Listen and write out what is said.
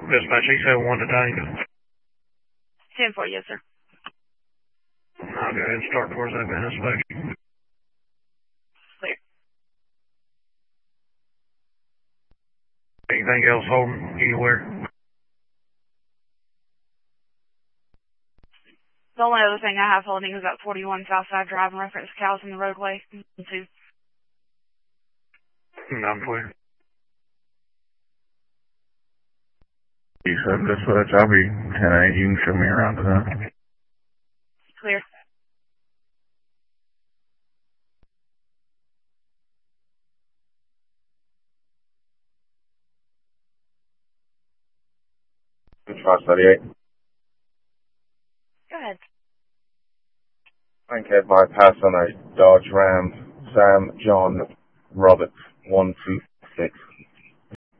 Dispatch, he said 1 to Tango. 10-4, yes, sir. I'll go ahead and start towards that inspection. Clear. Anything else holding anywhere? The only other thing I have holding is that 41 Southside Drive in reference to cows in the roadway. 2. I'm clear. You said dispatch, I'll be 10-8. You can show me around to that. Clear. Dispatch 38. Go ahead. Crankhead bypass on a Dodge Ram, Sam John Robert 126.